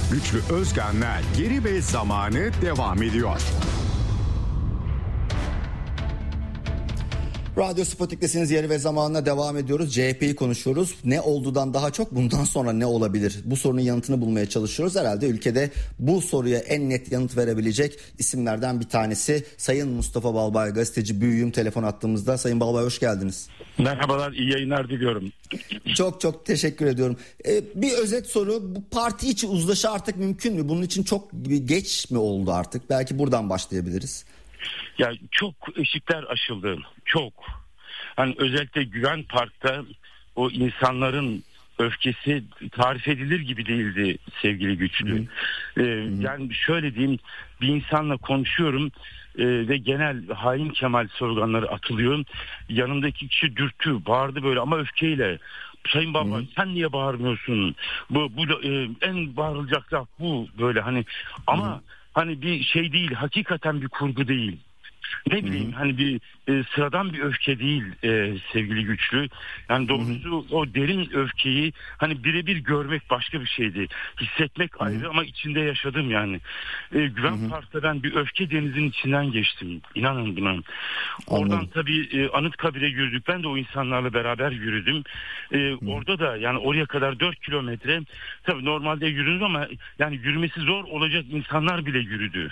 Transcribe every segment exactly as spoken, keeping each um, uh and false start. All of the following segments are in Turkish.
Güçlü Özkan'la Yeri ve Zamanı devam ediyor. Radyo Sputnik'tesiniz, Yeri ve Zamanı'na devam ediyoruz. C H P'yi konuşuyoruz. Ne olduğundan daha çok bundan sonra ne olabilir? Bu sorunun yanıtını bulmaya çalışıyoruz. Herhalde ülkede bu soruya en net yanıt verebilecek isimlerden bir tanesi Sayın Mustafa Balbay, gazeteci, büyüğüm, telefon attığımızda. Sayın Balbay, hoş geldiniz. Merhabalar, iyi yayınlar diliyorum. Çok çok teşekkür ediyorum. Ee, bir özet soru, bu parti içi uzlaşı artık mümkün mü? Bunun için çok geç mi oldu artık? Belki buradan başlayabiliriz. Ya çok eşikler aşıldı, çok. Hani özellikle Güven Park'ta o insanların öfkesi tarif edilir gibi değildi sevgili Güçlü. Ee, yani şöyle diyeyim, bir insanla konuşuyorum e, ve genel hain Kemal sloganları atılıyor. Yanımdaki kişi dürttü, bağırdı böyle ama öfkeyle. Sayın Baba, sen niye bağırmıyorsun? Bu, bu e, en bağırılacak laf bu böyle hani ama Hı. hani bir şey değil, hakikaten bir kurgu değil. Ne bileyim, hı hı. hani bir e, sıradan bir öfke değil e, sevgili Güçlü. Yani doğrusu hı hı. o derin öfkeyi hani birebir görmek başka bir şeydi. Hissetmek hı hı. ayrı ama içinde yaşadım yani. E, Güven Park'ta ben bir öfke denizinin içinden geçtim. İnanın buna. Oradan Anladım. tabii e, Anıtkabir'e yürüdük. Ben de o insanlarla beraber yürüdüm. E, orada da yani oraya kadar dört kilometre tabii normalde yürünür ama yani yürümesi zor olacak insanlar bile yürüdü.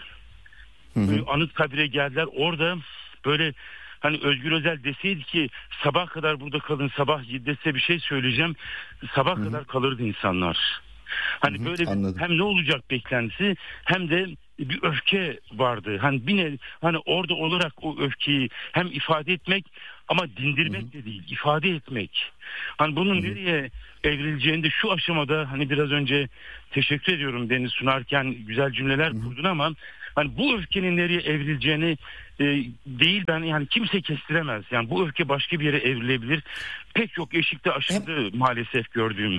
Hı hı. Anıtkabir'e geldiler. Orada böyle hani Özgür Özel deseydi ki sabah kadar burada kalın, sabah yedide size bir şey söyleyeceğim, sabah hı hı. kadar kalırdı insanlar. Hani hı hı, böyle bir, hem ne olacak beklentisi hem de bir öfke vardı. Hani bir ne, hani orada olarak o öfkeyi hem ifade etmek ama dindirmek hı hı. de değil, ifade etmek. Hani bunun hı hı. nereye evrileceğini de şu aşamada hani biraz önce teşekkür ediyorum Deniz sunarken güzel cümleler hı hı. kurdun ama hani bu öfkenin nereye evrileceğini e, değil ben yani kimse kestiremez. Yani bu öfke başka bir yere evrilebilir. Pek çok eşikte aşıldı hem, maalesef gördüğüm.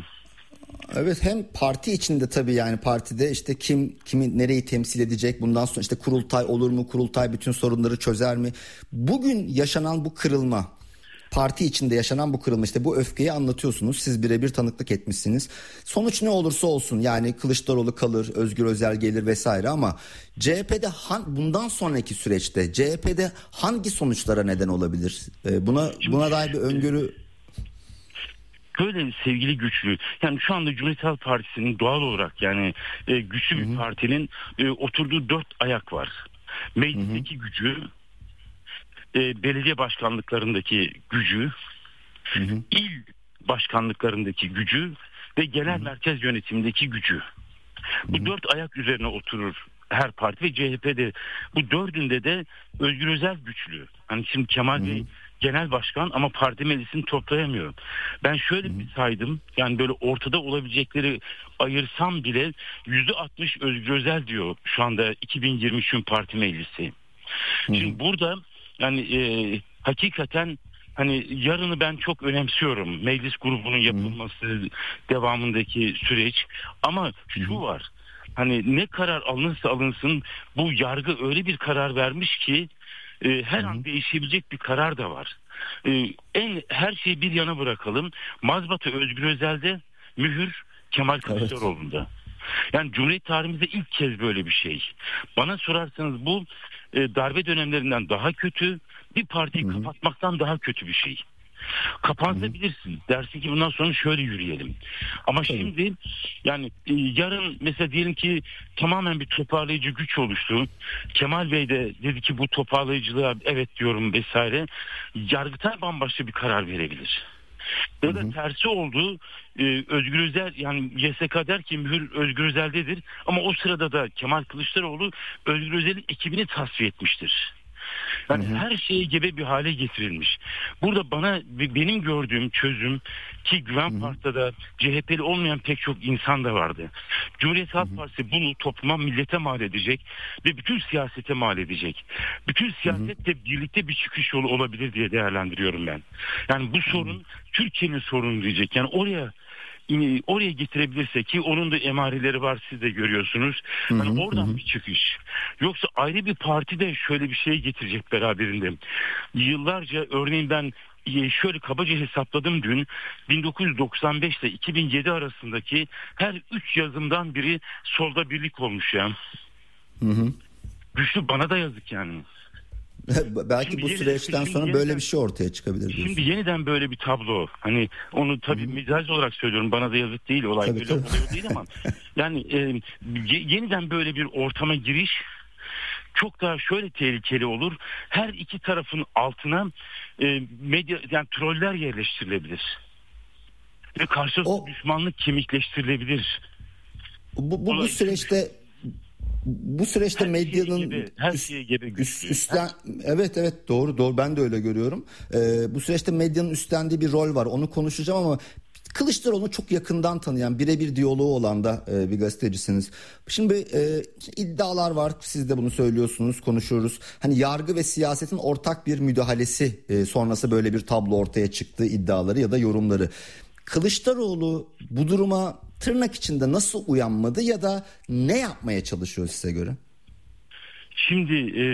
Evet, hem parti içinde tabii yani partide işte kim kimi nereyi temsil edecek, bundan sonra işte kurultay olur mu, kurultay bütün sorunları çözer mi? Bugün yaşanan bu kırılma, parti içinde yaşanan bu kırılma, işte bu öfkeyi anlatıyorsunuz. Siz birebir tanıklık etmişsiniz. Sonuç ne olursa olsun yani Kılıçdaroğlu kalır, Özgür Özel gelir vesaire ama C H P'de han, bundan sonraki süreçte C H P'de hangi sonuçlara neden olabilir? Ee, buna buna dair bir öngörü. Böyle sevgili Güçlü, yani şu anda Cumhuriyet Halk Partisi'nin doğal olarak yani e, güçlü bir Hı-hı. partinin e, oturduğu dört ayak var. Meclisteki Hı-hı. gücü, e, belediye başkanlıklarındaki gücü, Hı-hı. il başkanlıklarındaki gücü ve genel Hı-hı. merkez yönetimindeki gücü. Bu Hı-hı. dört ayak üzerine oturur her parti ve C H P'de bu dördünde de Özgür Özel güçlü. Hani şimdi Kemal Hı-hı. Bey genel başkan ama parti meclisini toplayamıyor. Ben şöyle Hı-hı. bir saydım yani böyle ortada olabilecekleri ayırsam bile yüzde altmış Özgür Özel diyor şu anda iki bin yirmi üçün parti meclisi. Hı-hı. Şimdi burada yani e, hakikaten hani yarını ben çok önemsiyorum. Meclis grubunun yapılması, Hı-hı. devamındaki süreç ama şu Hı-hı. var. Hani ne karar alınırsa alınsın bu yargı öyle bir karar vermiş ki e, her Hı-hı. an değişebilecek bir karar da var. E, en her şeyi bir yana bırakalım. Mazbatı Özgür Özel'de, mühür Kemal Kılıçdaroğlu'nda. Evet. Yani Cumhuriyet tarihimizde ilk kez böyle bir şey. Bana sorarsanız bu e, darbe dönemlerinden daha kötü, bir partiyi Hı-hı. kapatmaktan daha kötü bir şey. Kapansa bilirsin. Dersin ki bundan sonra şöyle yürüyelim. Ama Tabii. şimdi yani e, yarın mesela diyelim ki tamamen bir toparlayıcı güç oluştu. Kemal Bey de dedi ki bu toparlayıcılığa evet diyorum vesaire. Yargıtay bambaşka bir karar verebilir. Ya da tersi oldu. Ee, Özgür Özel yani Y S K der ki mühür Özgür Özel'dedir. Ama o sırada da Kemal Kılıçdaroğlu Özgür Özel'in ekibini tasfiye etmiştir. Yani hı hı. her şey gibi bir hale getirilmiş. Burada bana benim gördüğüm çözüm ki Güven Park'ta da C H P'li olmayan pek çok insan da vardı. Cumhuriyet Halk Partisi bunu topluma, millete mal edecek ve bütün siyasete mal edecek. Bütün siyasetle birlikte bir çıkış yolu olabilir diye değerlendiriyorum ben. Yani bu sorun Türkiye'nin sorunu diyecek. Yani oraya oraya getirebilirse ki onun da emareleri var siz de görüyorsunuz. Hı hı, hani oradan hı. bir çıkış. Yoksa ayrı bir parti de şöyle bir şey getirecek beraberinde. Yıllarca örneğin ben e, şöyle kabaca hesapladım dün, bin dokuz yüz doksan beş ile iki bin yedi arasındaki her üç yazımdan biri solda birlik olmuş ya. Hı hı. Güçlü, bana da yazık yani. Belki Şimdi bu yeni- süreçten şimdi sonra yeniden- böyle bir şey ortaya çıkabilir diyorsun. Şimdi yeniden böyle bir tablo, hani onu tabii mizaj olarak söylüyorum, bana da yazık değil, olay Tabii, böyle tabii. oluyor değil ama yani e, ye- yeniden böyle bir ortama giriş çok daha şöyle tehlikeli olur. Her iki tarafın altına e, medya, yani troller yerleştirilebilir ve karşılıklı O- düşmanlık kemikleştirilebilir. Bu, bu, bu Olay- süreçte bu süreçte Her medyanın şeye gebe, her üst- şeye gebe güçlü. üst- üstlen evet evet doğru doğru ben de öyle görüyorum. Ee, bu süreçte medyanın üstlendiği bir rol var. Onu konuşacağım ama Kılıçdaroğlu'nu çok yakından tanıyan, birebir diyaloğu olan da e, bir gazetecisiniz. Şimdi e, iddialar var, siz de bunu söylüyorsunuz, konuşuyoruz. Hani yargı ve siyasetin ortak bir müdahalesi e, sonrası böyle bir tablo ortaya çıktığı iddiaları ya da yorumları. Kılıçdaroğlu bu duruma tırnak içinde nasıl uyanmadı ya da ne yapmaya çalışıyor size göre? Şimdi e,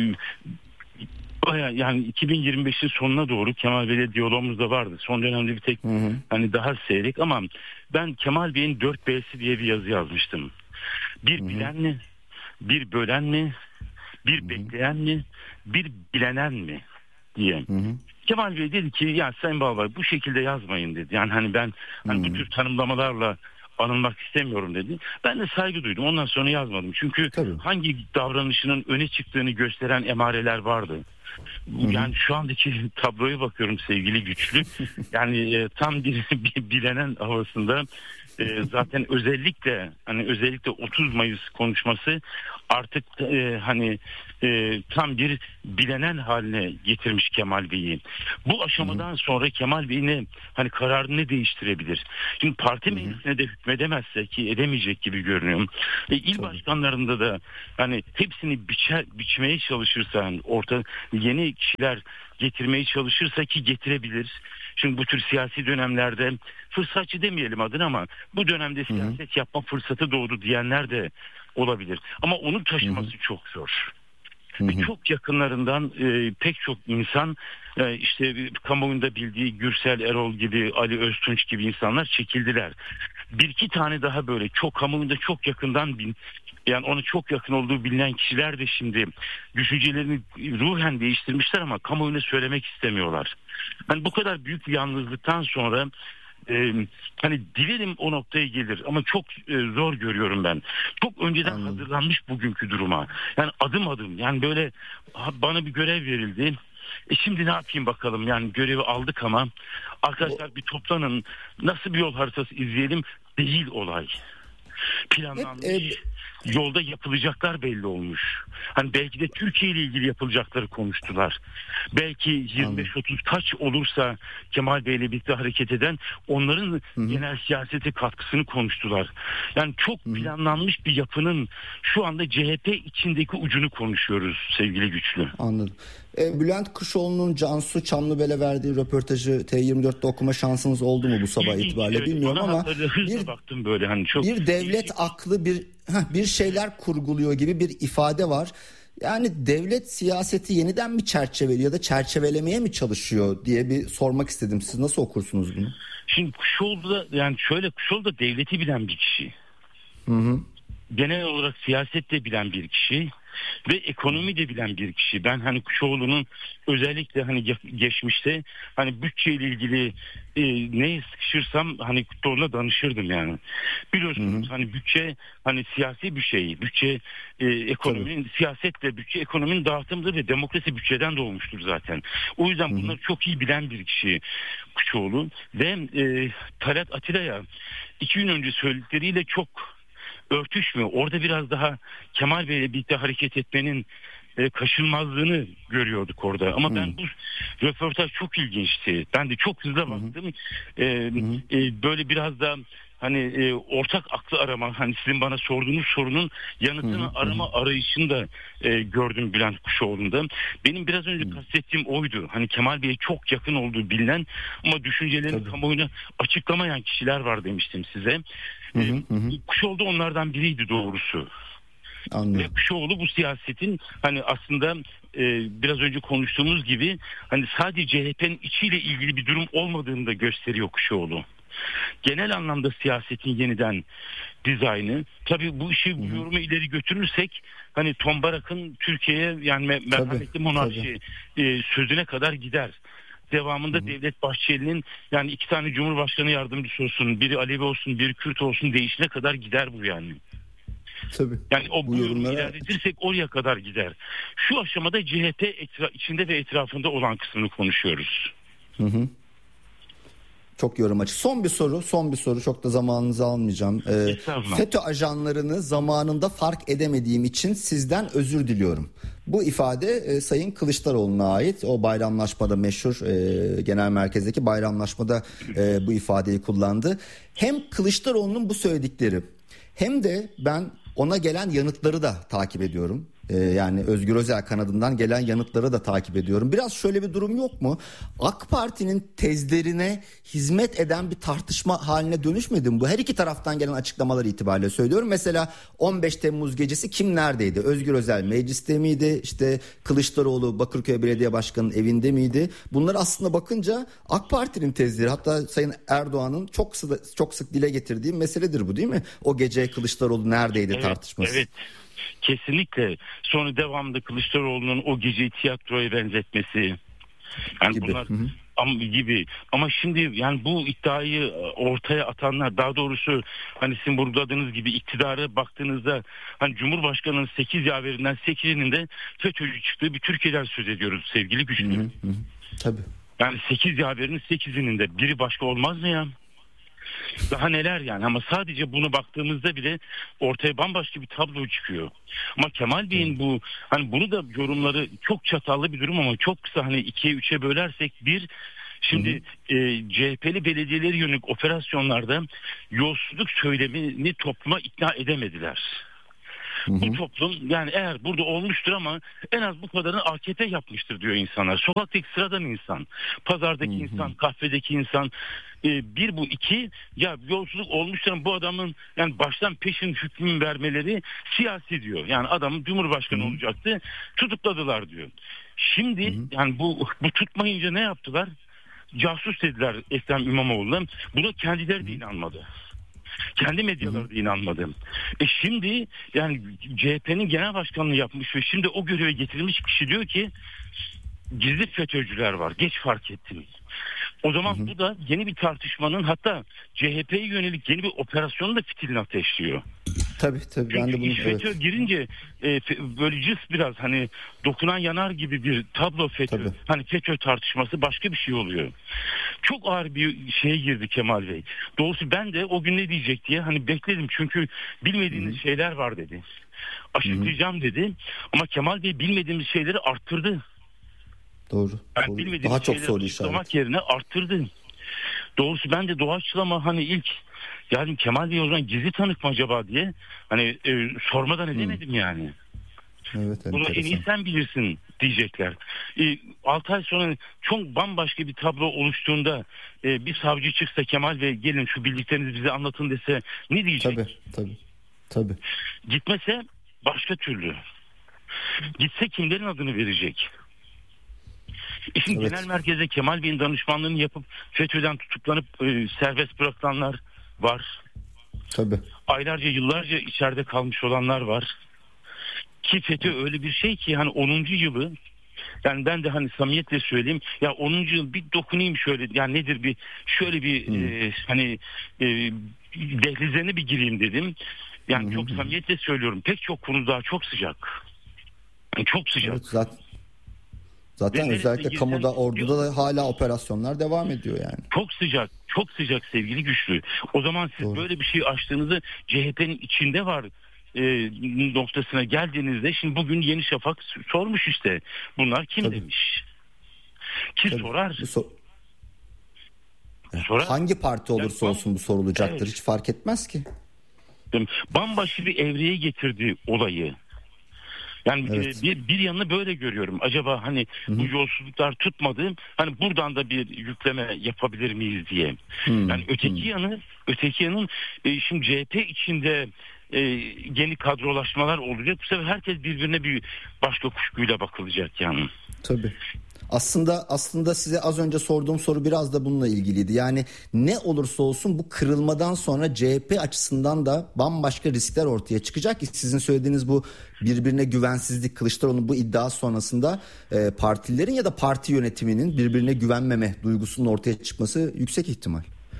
baya yani iki bin yirmi beşin sonuna doğru Kemal Bey'le diyalogumuz da vardı. Son dönemde bir tek Hı hı. hani daha seyrek ama ben Kemal Bey'in dört B'si diye bir yazı yazmıştım. Bir bilen mi, bir bölen mi, bir hı hı. bekleyen mi, bir bilenen mi diye. Hı hı. Kemal Bey dedi ki ya Sayın Balbay bu şekilde yazmayın dedi. Yani hani ben hani bu tür tanımlamalarla anılmak istemiyorum dedi. Ben de saygı duydum. Ondan sonra yazmadım. Çünkü Tabii. hangi davranışının öne çıktığını gösteren emareler vardı. Yani Hı-hı. şu andaki tabloya bakıyorum sevgili Güçlü. Yani e, tam bir, bir bilenen havasında e, zaten özellikle hani özellikle otuz Mayıs konuşması artık e, hani e, tam bir bilenen haline getirmiş Kemal Bey'i. Bu aşamadan Hı-hı. sonra Kemal Bey ne hani kararını değiştirebilir. Şimdi parti Hı-hı. meclisine de hükmedemezse ki edemeyecek gibi görünüyor. E, il Tabii. başkanlarında da hani hepsini biçer, biçmeye çalışırsa hani orta yeni kişiler getirmeye çalışırsa ki getirebilir. Şimdi bu tür siyasi dönemlerde fırsatçı demeyelim adını ama bu dönemde siyaset Hı-hı. yapma fırsatı doğdu diyenler de olabilir. Ama onu taşıması Hı-hı. çok zor. Hı-hı. Ve çok yakınlarından e, pek çok insan e, işte kamuoyunda bildiği Gürsel Erol gibi, Ali Öztunç gibi insanlar çekildiler. Bir iki tane daha böyle çok kamuoyunda çok yakından bin, yani ona çok yakın olduğu bilinen kişiler de şimdi düşüncelerini ruhen değiştirmişler ama kamuoyuna söylemek istemiyorlar. Hani bu kadar büyük bir yalnızlıktan sonra e, hani dilerim o noktaya gelir ama çok e, zor görüyorum ben. Çok önceden Anladım. hazırlanmış bugünkü duruma. Yani adım adım yani böyle bana bir görev verildi. E şimdi ne yapayım bakalım yani görevi aldık ama arkadaşlar bir toplanın nasıl bir yol haritası izleyelim değil olay. Planlanmış. Hep, e, yolda yapılacaklar belli olmuş. Hani belki de Türkiye ile ilgili yapılacakları konuştular. Belki yirmi beş otuz kaç olursa Kemal Bey ile birlikte hareket eden onların Hı-hı. genel siyasete katkısını konuştular. Yani çok Hı-hı. planlanmış bir yapının şu anda C H P içindeki ucunu konuşuyoruz sevgili Güçlü. Anladım. E, Bülent Kuşoğlu'nun Cansu Çamlıbel'e verdiği röportajı T yirmi dörtte okuma şansınız oldu mu bu sabah İlginç, itibariyle evet, bilmiyorum ama bir, baktım böyle hani çok bir devlet aklı bir heh, bir şeyler kurguluyor gibi bir ifade var. Yani devlet siyaseti yeniden mi çerçeveliyor ya da çerçevelemeye mi çalışıyor diye bir sormak istedim. Siz nasıl okursunuz bunu? Şimdi Kuşoğlu da yani şöyle Kuşoğlu da devleti bilen bir kişi. Hı hı. Genel olarak siyaset de bilen bir kişi ve ekonomi de bilen bir kişi. Ben hani Kuşoğlu'nun özellikle hani geçmişte hani bütçeyle ilgili e, neye sıkışırsam hani Kuşoğlu'na danışırdım yani. Biliyorsunuz hı hı. hani bütçe hani siyasi bir şey. Bütçe e, ekonominin Tabii. siyasetle bütçe ekonominin dağıtımıdır ve demokrasi bütçeden doğmuştur zaten. O yüzden hı hı. bunları çok iyi bilen bir kişi Kuşoğlu ve e, Talat Atilla'ya iki gün önce söyledikleriyle çok örtüşmüyor. Orada biraz daha Kemal Bey'le birlikte hareket etmenin e, kaçınılmazlığını görüyorduk orada. Ama hmm. ben bu röportaj çok ilginçti. Ben de çok hızlı baktım. E, e, böyle biraz da hani e, ortak aklı arama, hani sizin bana sorduğunuz sorunun yanıtını hmm. arama arayışını da e, gördüm Bülent Kuşoğlu'nda. Benim biraz önce hmm. kastettiğim oydu. Hani Kemal Bey'e çok yakın olduğu bilinen ama düşüncelerini Tabii. kamuoyuna açıklamayan kişiler var demiştim size. Hı hı, hı. Kuşoğlu onlardan biriydi doğrusu. Anladım. Ve Kuşoğlu bu siyasetin hani aslında e, biraz önce konuştuğumuz gibi hani sadece C H P'nin içiyle ilgili bir durum olmadığını da gösteriyor Kuşoğlu. Genel anlamda siyasetin yeniden dizaynı. Tabii bu işi, bu yorumu ileri götürürsek hani Tombarak'ın Türkiye'ye yani me- merhametli monarşi e, sözüne kadar gider. Devamında Hı-hı. Devlet Bahçeli'nin yani iki tane Cumhurbaşkanı yardımcısı olsun, biri Alevi olsun, biri Kürt olsun değişine kadar gider bu yani. Tabii. Yani o bu, bu yorumu yorumlara... ilerletirsek oraya kadar gider. Şu aşamada C H P etra- içinde ve etrafında olan kısmını konuşuyoruz. Hı hı. Çok yorum açık. Son bir soru, son bir soru. Çok da zamanınızı almayacağım. Ee, FETÖ ajanlarını zamanında fark edemediğim için sizden özür diliyorum. Bu ifade e, Sayın Kılıçdaroğlu'na ait. O bayramlaşmada meşhur e, genel merkezdeki bayramlaşmada e, bu ifadeyi kullandı. Hem Kılıçdaroğlu'nun bu söyledikleri hem de ben ona gelen yanıtları da takip ediyorum. Ee, yani Özgür Özel kanadından gelen yanıtları da takip ediyorum. Biraz şöyle bir durum yok mu? AK Parti'nin tezlerine hizmet eden bir tartışma haline dönüşmedi mi bu? Her iki taraftan gelen açıklamalar itibariyle söylüyorum. Mesela on beş Temmuz gecesi kim neredeydi? Özgür Özel mecliste miydi? İşte Kılıçdaroğlu Bakırköy Belediye Başkanı'nın evinde miydi? Bunlar aslında bakınca AK Parti'nin tezleri, hatta Sayın Erdoğan'ın çok sık, çok sık dile getirdiği meseledir bu, değil mi? O gece Kılıçdaroğlu neredeydi evet, tartışması. Evet. Kesinlikle. Sonra devamında Kılıçdaroğlu'nun o geceyi tiyatroya benzetmesi. Yani gibi. bunlar hı hı. Ama gibi. Ama şimdi yani bu iddiayı ortaya atanlar, daha doğrusu hani sizin vurguladığınız gibi iktidara baktığınızda hani Cumhurbaşkanı'nın sekiz yaverinden sekizinin de FETÖ'cü çıktığı bir Türkiye'den söz ediyoruz sevgili Güçlü. Hı hı hı. Tabii. Yani sekiz yaverinin sekizinin de biri başka olmaz mı ya? Daha neler yani, ama sadece bunu baktığımızda bile ortaya bambaşka bir tablo çıkıyor. Ama Kemal Bey'in bu hani bunu da yorumları çok çatallı bir durum ama çok kısa hani ikiye üçe bölersek bir şimdi hı hı. E, C H P'li belediyeleri yönelik operasyonlarda yolsuzluk söylemini topluma ikna edemediler. Hı hı. Bu toplum yani eğer burada olmuştur ama en az bu kadarını A K P yapmıştır diyor insanlar. Sokaktaki sıradan insan, pazardaki hı hı. insan, kahvedeki insan. Ee, bir bu iki ya yolsuzluk olmuştur ama bu adamın yani baştan peşin hükmünü vermeleri siyasi diyor. Yani adamın Cumhurbaşkanı hı hı. olacaktı, tutukladılar diyor. Şimdi hı hı. yani bu bu tutmayınca ne yaptılar? Casus dediler Ekrem İmamoğlu'na. Buna kendileri de inanmadı. Kendi medyaları da inanmadı. E şimdi yani C H P'nin genel başkanlığı yapmış ve şimdi o göreve getirilmiş kişi diyor ki gizli FETÖ'cüler var. Geç fark ettiniz. O zaman hı hı. bu da yeni bir tartışmanın, hatta C H P'ye yönelik yeni bir operasyonun da fitilini ateşliyor. Tabii tabii. Çünkü ben de bunu, iş FETÖ evet. girince e, böyle cız biraz hani dokunan yanar gibi bir tablo FETÖ. Tabii. Hani FETÖ tartışması başka bir şey oluyor. Çok ağır bir şeye girdi Kemal Bey. Doğrusu ben de o gün ne diyecek diye hani bekledim. Çünkü bilmediğiniz Hı-hı. şeyler var dedi. Açıklayacağım Hı-hı. dedi. Ama Kemal Bey bilmediğimiz şeyleri arttırdı. Doğru. Yani doğru. bilmediğimiz Daha çok şeyleri soru açıklamak işareti. yerine arttırdı. Doğrusu ben de doğaçlama hani ilk yani Kemal Bey o zaman gizli tanık mı acaba diye hani e, sormadan edemedim hmm. yani. Evet, bunu en iyi sen bilirsin diyecekler. E, altı ay sonra çok bambaşka bir tablo oluştuğunda e, bir savcı çıksa Kemal Bey gelin şu bildiklerinizi bize anlatın dese ne diyecek? Tabii tabii. tabii. Gitmese başka türlü. Gitse kimlerin adını verecek? E şimdi evet. Genel merkeze Kemal Bey'in danışmanlığını yapıp FETÖ'den tutuklanıp e, serbest bırakılanlar var. Tabii. Aylarca yıllarca içeride kalmış olanlar var. Ki FETÖ öyle bir şey ki hani onuncu yılı, yani ben de hani samimiyetle söyleyeyim ya onuncu yıl bir dokunayım şöyle, yani nedir bir şöyle bir hmm. e, hani e, dehlizlerine bir gireyim dedim. Yani hmm. çok samimiyetle söylüyorum, pek çok konu daha çok sıcak. Yani çok sıcak. Evet, zaten zaten özellikle kamuda, orduda da hala operasyonlar devam ediyor yani. Çok sıcak, çok sıcak sevgili Güçlü. O zaman siz Doğru. böyle bir şey açtığınızı C H P'nin içinde var e, noktasına geldiğinizde, şimdi bugün Yeni Şafak sormuş işte bunlar kim Tabii. demiş. Ki Tabii. sorar. So- sorar. Hangi parti olursa yani, olsun bu sorulacaktır. Evet. Hiç fark etmez ki. Bambaşka bir evreye getirdi olayı. Yani Evet. e, bir, bir yanını böyle görüyorum. Acaba hani Hı-hı. bu yolsuzluklar tutmadı, hani buradan da bir yükleme yapabilir miyiz diye. Hı-hı. Yani öteki yanı, öteki yanın e, şimdi C H P içinde e, yeni kadrolaşmalar olacak. Bu sefer herkes birbirine bir başka kuşkuyla bakılacak yani. Tabii. Aslında aslında size az önce sorduğum soru biraz da bununla ilgiliydi. Yani ne olursa olsun bu kırılmadan sonra C H P açısından da bambaşka riskler ortaya çıkacak ki sizin söylediğiniz bu birbirine güvensizlik, Kılıçdaroğlu'nun bu iddia sonrasında e, partilerin ya da parti yönetiminin birbirine güvenmeme duygusunun ortaya çıkması yüksek ihtimal.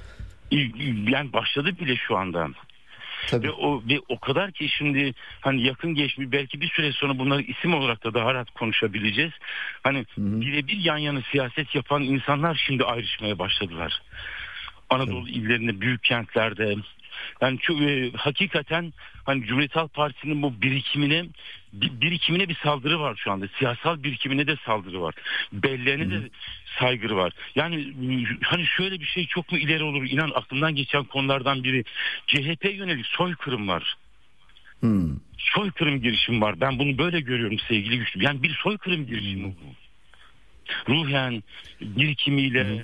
Yani başladı bile şu anda. Tabii. Ve o ve o kadar ki şimdi hani yakın geçmiş, belki bir süre sonra bunları isim olarak da daha rahat konuşabileceğiz. Hani birebir yan yana siyaset yapan insanlar şimdi ayrışmaya başladılar. Anadolu Tabii. illerinde, büyük kentlerde. Yani çok, e, hakikaten hani Cumhuriyet Halk Partisi'nin bu birikimine bir, birikimine bir saldırı var şu anda. Siyasal birikimine de saldırı var. Belleğine de saygı var. Yani hani şöyle bir şey çok mu ileri olur? İnan aklımdan geçen konulardan biri, C H P yönelik soykırım var. Hmm. Soykırım girişimi var. Ben bunu böyle görüyorum sevgili Güçlü. Yani bir soykırım girişimi hmm. bu. Ruhen, birikimiyle hmm.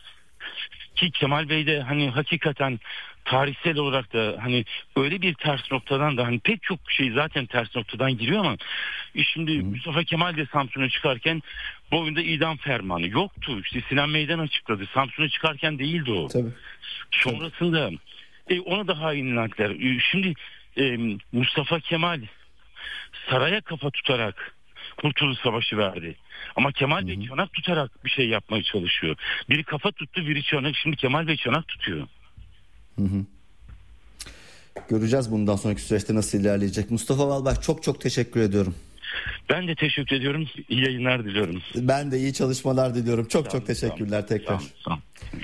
ki Kemal Bey de hani hakikaten tarihsel olarak da hani öyle bir ters noktadan da hani pek çok şey zaten ters noktadan giriyor ama şimdi hmm. Mustafa Kemal de Samsun'a çıkarken boyunda idam fermanı yoktu. İşte Sinan Meydan açıkladı. Samsun'a çıkarken değildi o. Tabii. Sonrasında e, ona da hainlendiler. E, şimdi e, Mustafa Kemal saraya kafa tutarak Kurtuluş Savaşı verdi. Ama Kemal Hı-hı. Bey çanak tutarak bir şey yapmaya çalışıyor. Biri kafa tuttu, biri çanak. Şimdi Kemal Bey çanak tutuyor. Hı hı. Göreceğiz bundan sonraki süreçte nasıl ilerleyecek. Mustafa Balbay, çok çok teşekkür ediyorum. Ben de teşekkür ediyorum. İyi yayınlar diliyorum. Ben de iyi çalışmalar diliyorum. Çok sağ çok olun, teşekkürler sağ tekrar. Sağ olun, sağ olun.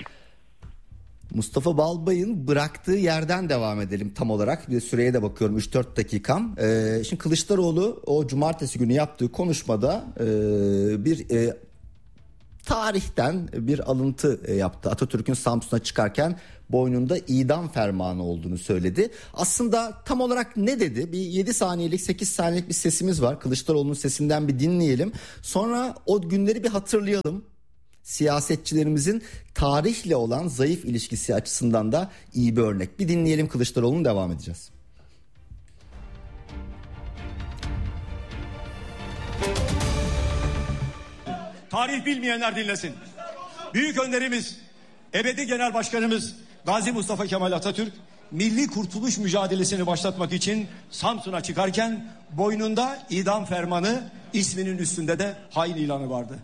Mustafa Balbay'ın bıraktığı yerden devam edelim tam olarak. Bir süreye de bakıyorum, üç dört dakikam. Ee, şimdi Kılıçdaroğlu o cumartesi günü yaptığı konuşmada e, bir e, tarihten bir alıntı e, yaptı. Atatürk'ün Samsun'a çıkarken boynunda idam fermanı olduğunu söyledi. Aslında tam olarak ne dedi? Bir yedi saniyelik sekiz saniyelik bir sesimiz var. Kılıçdaroğlu'nun sesinden bir dinleyelim. Sonra o günleri bir hatırlayalım. Siyasetçilerimizin tarihle olan zayıf ilişkisi açısından da iyi bir örnek. Bir dinleyelim Kılıçdaroğlu'nu, devam edeceğiz. Tarih bilmeyenler dinlesin. Büyük önderimiz, ebedi genel başkanımız Gazi Mustafa Kemal Atatürk milli kurtuluş mücadelesini başlatmak için Samsun'a çıkarken boynunda idam fermanı, isminin üstünde de hain ilanı vardı.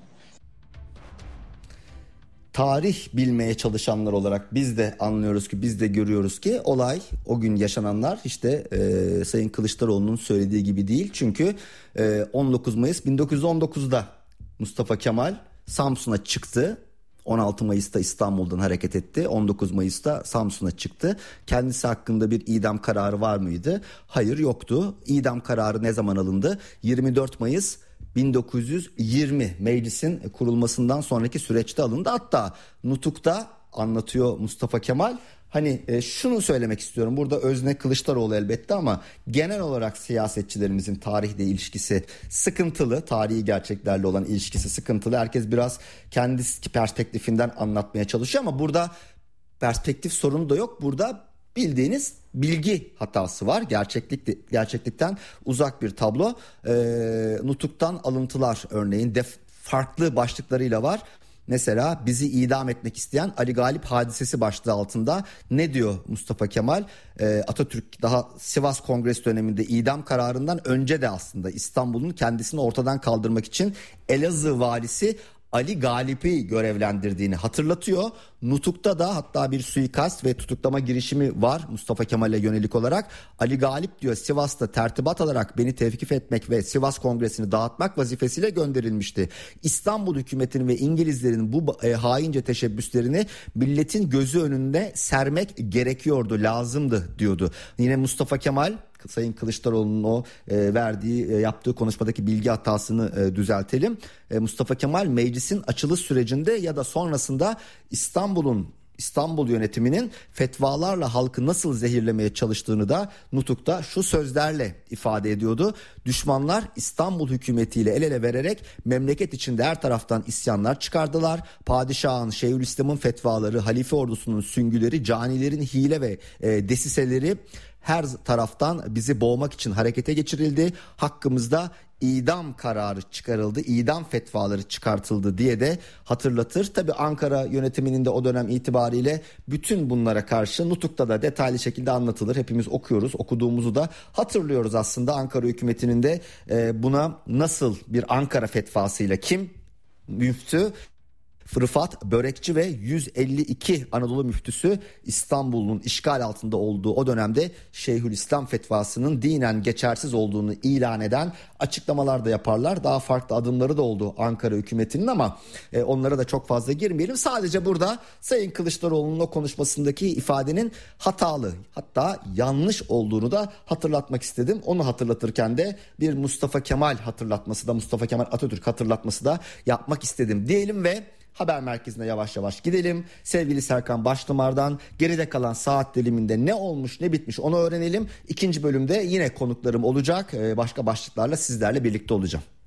Tarih bilmeye çalışanlar olarak biz de anlıyoruz ki, biz de görüyoruz ki olay, o gün yaşananlar işte e, Sayın Kılıçdaroğlu'nun söylediği gibi değil. Çünkü e, on dokuz Mayıs bin dokuz yüz on dokuzda Mustafa Kemal Samsun'a çıktı. on altı Mayıs'ta İstanbul'dan hareket etti. on dokuz Mayıs'ta Samsun'a çıktı. Kendisi hakkında bir idam kararı var mıydı? Hayır, yoktu. İdam kararı ne zaman alındı? yirmi dört Mayıs bin dokuz yüz yirmi meclisin kurulmasından sonraki süreçte alındı. Hatta nutukta anlatıyor Mustafa Kemal. Hani e, şunu söylemek istiyorum. Burada özne Kılıçdaroğlu elbette ama genel olarak siyasetçilerimizin tarihle ilişkisi sıkıntılı. Tarihi gerçeklerle olan ilişkisi sıkıntılı. Herkes biraz kendi perspektifinden anlatmaya çalışıyor ama burada perspektif sorunu da yok. Burada bildiğiniz bilgi hatası var. Gerçeklik, gerçeklikten uzak bir tablo. E, nutuktan alıntılar örneğin def, farklı başlıklarıyla var. Mesela bizi idam etmek isteyen Ali Galip hadisesi başlığı altında ne diyor Mustafa Kemal? Ee, Atatürk daha Sivas Kongresi döneminde idam kararından önce de aslında İstanbul'un kendisini ortadan kaldırmak için Elazığ valisi Ali Galip'i görevlendirdiğini hatırlatıyor. Nutuk'ta da hatta bir suikast ve tutuklama girişimi var Mustafa Kemal'e yönelik olarak. Ali Galip diyor Sivas'ta tertibat alarak beni tevkif etmek ve Sivas Kongresi'ni dağıtmak vazifesiyle gönderilmişti. İstanbul hükümetinin ve İngilizlerin bu e, haince teşebbüslerini milletin gözü önünde sermek gerekiyordu, lazımdı diyordu. Yine Mustafa Kemal, Sayın Kılıçdaroğlu'nun o e, verdiği e, yaptığı konuşmadaki bilgi hatasını e, düzeltelim. E, Mustafa Kemal meclisin açılış sürecinde ya da sonrasında İstanbul'un İstanbul yönetiminin fetvalarla halkı nasıl zehirlemeye çalıştığını da nutukta şu sözlerle ifade ediyordu. Düşmanlar İstanbul hükümetiyle el ele vererek memleket içinde her taraftan isyanlar çıkardılar. Padişahın, Şeyhülislam'ın fetvaları, halife ordusunun süngüleri, canilerin hile ve e, desiseleri her taraftan bizi boğmak için harekete geçirildi. Hakkımızda idam kararı çıkarıldı, idam fetvaları çıkartıldı diye de hatırlatır. Tabii Ankara yönetiminin de o dönem itibariyle bütün bunlara karşı nutukta da detaylı şekilde anlatılır. Hepimiz okuyoruz, okuduğumuzu da hatırlıyoruz aslında. Ankara hükümetinin de buna nasıl bir Ankara fetvasıyla kim? Müftü Rıfat Börekçi ve yüz elli iki Anadolu müftüsü İstanbul'un işgal altında olduğu o dönemde Şeyhülislam fetvasının dinen geçersiz olduğunu ilan eden açıklamalar da yaparlar. Daha farklı adımları da oldu Ankara hükümetinin ama e, onlara da çok fazla girmeyelim. Sadece burada Sayın Kılıçdaroğlu'nun o konuşmasındaki ifadenin hatalı, hatta yanlış olduğunu da hatırlatmak istedim. Onu hatırlatırken de bir Mustafa Kemal hatırlatması da, Mustafa Kemal Atatürk hatırlatması da yapmak istedim diyelim ve haber merkezine yavaş yavaş gidelim. Sevgili Serkan Başlımar'dan geride kalan saat diliminde ne olmuş ne bitmiş onu öğrenelim. İkinci bölümde yine konuklarım olacak. Başka başlıklarla sizlerle birlikte olacağım.